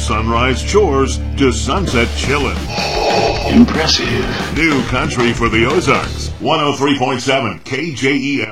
sunrise chores to sunset chillin'. Impressive. New country for the Ozarks. 103.7 KJEL.